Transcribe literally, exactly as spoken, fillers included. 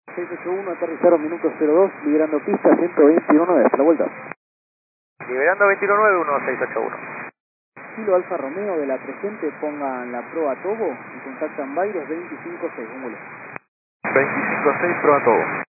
seis ocho uno, aterrizaron minuto cero dos, liberando pista ciento veintiuno de la vuelta. Liberando veintiuno nueve uno seis ocho uno. Kilo Alfa Romeo de la presente, pongan la proa Togo y contactan Bairos veinticinco seis, un vuelo. veinticinco seis, proa todo.